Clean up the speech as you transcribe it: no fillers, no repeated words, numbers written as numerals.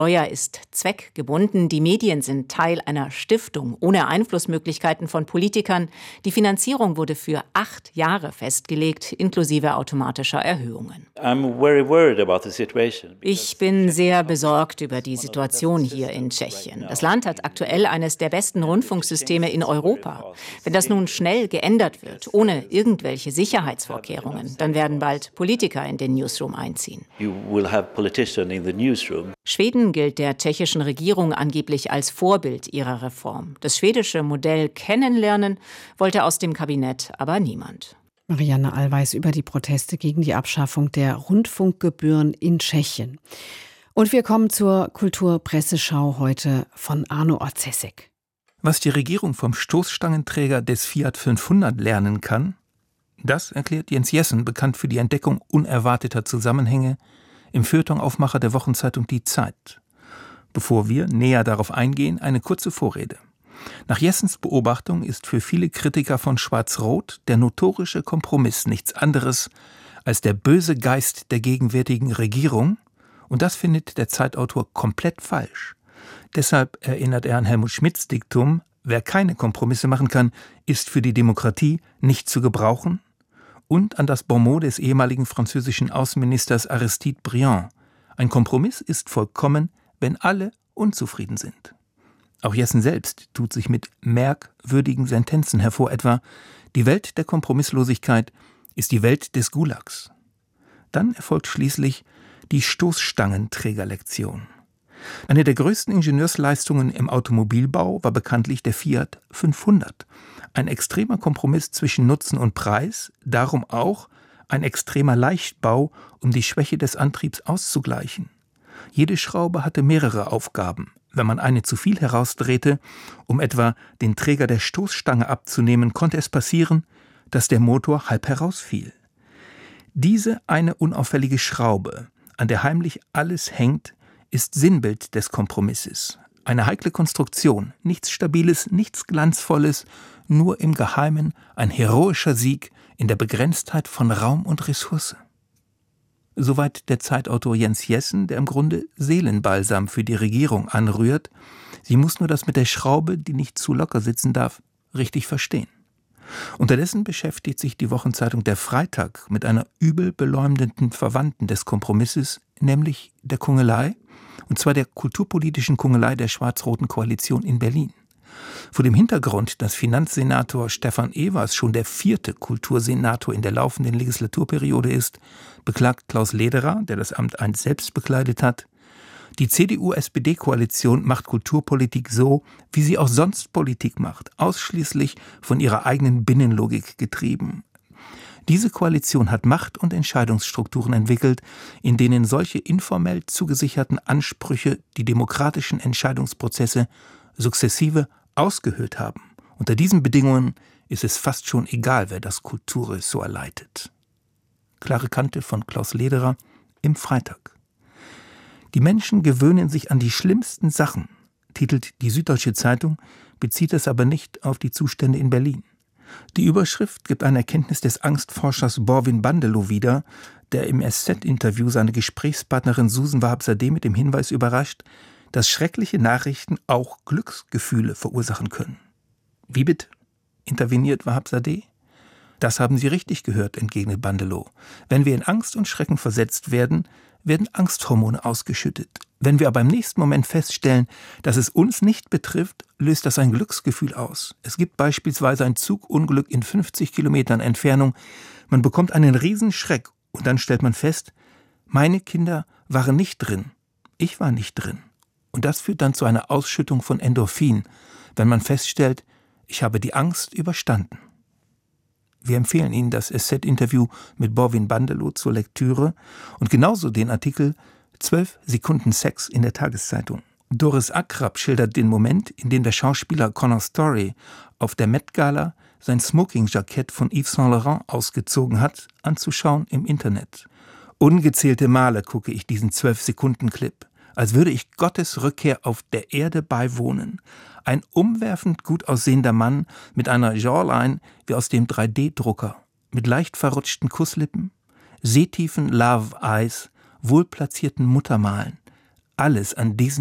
Steuer ist zweckgebunden, die Medien sind Teil einer Stiftung ohne Einflussmöglichkeiten von Politikern. Die Finanzierung wurde für 8 Jahre festgelegt, inklusive automatischer Erhöhungen. Ich bin sehr besorgt über die Situation hier in Tschechien. Das Land hat aktuell eines der besten Rundfunksysteme in Europa. Wenn das nun schnell geändert wird, ohne irgendwelche Sicherheitsvorkehrungen, dann werden bald Politiker in den Newsroom einziehen. Schweden gilt der tschechischen Regierung angeblich als Vorbild ihrer Reform. Das schwedische Modell kennenlernen wollte aus dem Kabinett aber niemand. Marianne Allweis über die Proteste gegen die Abschaffung der Rundfunkgebühren in Tschechien. Und wir kommen zur Kulturpresseschau heute von Arno Orzesek. Was die Regierung vom Stoßstangenträger des Fiat 500 lernen kann, das erklärt Jens Jessen, bekannt für die Entdeckung unerwarteter Zusammenhänge, im Feuilletonaufmacher der Wochenzeitung Die Zeit. Bevor wir näher darauf eingehen, eine kurze Vorrede. Nach Jessens Beobachtung ist für viele Kritiker von Schwarz-Rot der notorische Kompromiss nichts anderes als der böse Geist der gegenwärtigen Regierung, und das findet der Zeitautor komplett falsch. Deshalb erinnert er an Helmut Schmidts Diktum: Wer keine Kompromisse machen kann, ist für die Demokratie nicht zu gebrauchen, und an das Bonmot des ehemaligen französischen Außenministers Aristide Briand: Ein Kompromiss ist vollkommen, wenn alle unzufrieden sind. Auch Jessen selbst tut sich mit merkwürdigen Sentenzen hervor, etwa: Die Welt der Kompromisslosigkeit ist die Welt des Gulags. Dann erfolgt schließlich die Stoßstangenträgerlektion. Eine der größten Ingenieursleistungen im Automobilbau war bekanntlich der Fiat 500. Ein extremer Kompromiss zwischen Nutzen und Preis, darum auch ein extremer Leichtbau, um die Schwäche des Antriebs auszugleichen. Jede Schraube hatte mehrere Aufgaben. Wenn man eine zu viel herausdrehte, um etwa den Träger der Stoßstange abzunehmen, konnte es passieren, dass der Motor halb herausfiel. Diese eine unauffällige Schraube, an der heimlich alles hängt, ist Sinnbild des Kompromisses. Eine heikle Konstruktion, nichts Stabiles, nichts Glanzvolles, nur im Geheimen ein heroischer Sieg in der Begrenztheit von Raum und Ressource. Soweit der Zeitautor Jens Jessen, der im Grunde Seelenbalsam für die Regierung anrührt. Sie muss nur das mit der Schraube, die nicht zu locker sitzen darf, richtig verstehen. Unterdessen beschäftigt sich die Wochenzeitung Der Freitag mit einer übel beleumdenden Verwandten des Kompromisses, nämlich der Kungelei, und zwar der kulturpolitischen Kungelei der schwarz-roten Koalition in Berlin. Vor dem Hintergrund, dass Finanzsenator Stefan Evers schon der 4. Kultursenator in der laufenden Legislaturperiode ist, beklagt Klaus Lederer, der das Amt einst selbst bekleidet hat: Die CDU-SPD-Koalition macht Kulturpolitik so, wie sie auch sonst Politik macht, ausschließlich von ihrer eigenen Binnenlogik getrieben. Diese Koalition hat Macht- und Entscheidungsstrukturen entwickelt, in denen solche informell zugesicherten Ansprüche die demokratischen Entscheidungsprozesse sukzessive ausgehöhlt haben. Unter diesen Bedingungen ist es fast schon egal, wer das Kulturressort leitet. Klare Kante von Klaus Lederer im Freitag. Die Menschen gewöhnen sich an die schlimmsten Sachen, titelt die Süddeutsche Zeitung, bezieht es aber nicht auf die Zustände in Berlin. Die Überschrift gibt eine Erkenntnis des Angstforschers Borwin Bandelow wieder, der im SZ-Interview seine Gesprächspartnerin Susan Wahab-Zadeh mit dem Hinweis überrascht, dass schreckliche Nachrichten auch Glücksgefühle verursachen können. Wie bitte? Interveniert Wahab-Zadeh. Das haben Sie richtig gehört, entgegnet Bandelow. Wenn wir in Angst und Schrecken versetzt werden, werden Angsthormone ausgeschüttet. Wenn wir aber im nächsten Moment feststellen, dass es uns nicht betrifft, löst das ein Glücksgefühl aus. Es gibt beispielsweise ein Zugunglück in 50 Kilometern Entfernung. Man bekommt einen Riesenschreck und dann stellt man fest, meine Kinder waren nicht drin. Ich war nicht drin. Und das führt dann zu einer Ausschüttung von Endorphin, wenn man feststellt, ich habe die Angst überstanden. Wir empfehlen Ihnen das SZ-Interview mit Borwin Bandelow zur Lektüre und genauso den Artikel 12 Sekunden Sex in der Tageszeitung. Doris Akrab schildert den Moment, in dem der Schauspieler Connor Story auf der Met-Gala sein Smoking-Jackett von Yves Saint Laurent ausgezogen hat, anzuschauen im Internet. Ungezählte Male gucke ich diesen 12-Sekunden-Clip, als würde ich Gottes Rückkehr auf der Erde beiwohnen. Ein umwerfend gut aussehender Mann mit einer Jawline wie aus dem 3D-Drucker, mit leicht verrutschten Kusslippen, seetiefen Love-Eyes, wohlplatzierten Muttermalen. alles an diesen